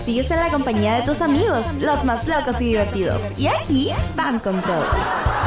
sigues en la compañía de tus amigos, los más locos y divertidos. Y aquí van con todo.